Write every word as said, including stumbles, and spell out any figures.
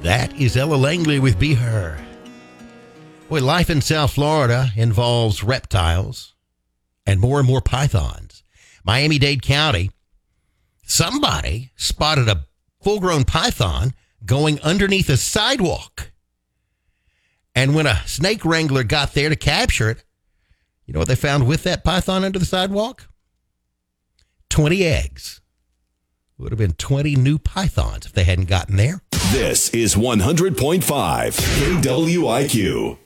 That is Ella Langley with Be Her. Boy, life in South Florida involves reptiles and more and more pythons. Miami-Dade County, somebody spotted a full-grown python going underneath a sidewalk. And when a snake wrangler got there to capture it, you know what they found with that python under the sidewalk? twenty eggs. Would have been twenty new pythons if they hadn't gotten there. This is one hundred point five K W I Q.